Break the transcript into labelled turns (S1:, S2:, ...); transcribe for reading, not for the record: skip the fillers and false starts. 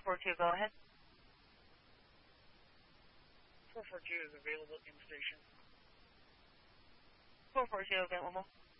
S1: 442, go ahead.
S2: 442 is available in station.
S1: 442 available.